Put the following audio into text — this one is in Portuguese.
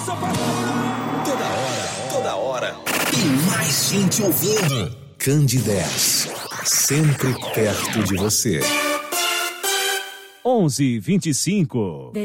Toda hora. Tem mais gente ouvindo. Candidez, sempre perto de você. 11:25.